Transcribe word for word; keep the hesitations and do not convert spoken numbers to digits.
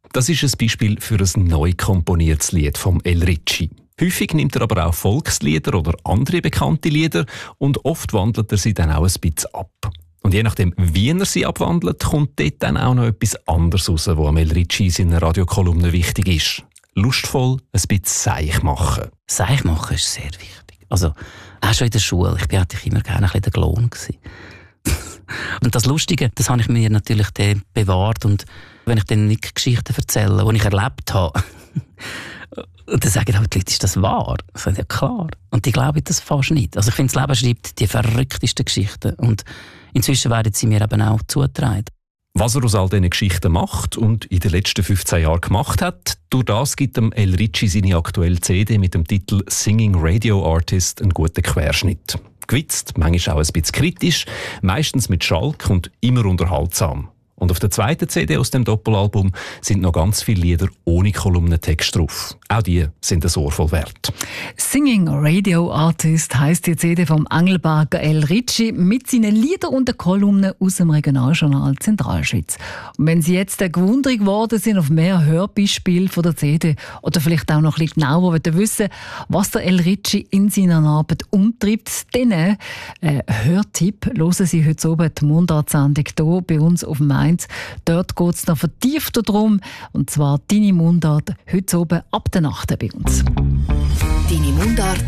Das ist ein Beispiel für ein neu komponiertes Lied vom El Ricci. Häufig nimmt er aber auch Volkslieder oder andere bekannte Lieder und oft wandelt er sie dann auch ein bisschen ab. Und je nachdem, wie er sie abwandelt, kommt dort dann auch noch etwas anderes raus, was am El Ricci in seiner Radiokolumne wichtig ist. Lustvoll ein bisschen seich machen. Seich machen ist sehr wichtig. Also, auch schon in der Schule. Ich war eigentlich immer gerne ein bisschen der Klon. Und das Lustige, das habe ich mir natürlich dann bewahrt. Und wenn ich dann nicht Geschichten erzähle, die ich erlebt habe, und dann sagen die Leute, ist das wahr? Ich sage, ja klar. Und die glauben das fast nicht. Also ich finde, das Leben schreibt die verrücktesten Geschichten. Und inzwischen werden sie mir eben auch zugetragen. Was er aus all diesen Geschichten macht und in den letzten fünfzehn Jahren gemacht hat, durch das gibt dem El Ricci seine aktuelle C D mit dem Titel «Singing Radio Artist» einen guten Querschnitt. Gewitzt, manchmal auch ein bisschen kritisch, meistens mit Schalk und immer unterhaltsam. Und auf der zweiten C D aus dem Doppelalbum sind noch ganz viele Lieder ohne Kolumnentext drauf. Auch die sind ein Ohr voll wert. «Singing Radio Artist» heisst die C D vom Angelbarger El Ricci mit seinen Liedern und den Kolumnen aus dem Regionaljournal Zentralschweiz. Und wenn Sie jetzt gewundert geworden sind auf mehr Hörbeispiele von der C D oder vielleicht auch noch ein bisschen genauer wissen, was der El Ricci in seiner Arbeit umtreibt, dann äh, Hörtipp, hören Sie heute oben die Mundartsendung hier bei uns auf dem Mainz. Dort geht es noch vertieft darum, und zwar «Deine Mundart» heute oben ab der Nacht bei uns. «Deine Mundart»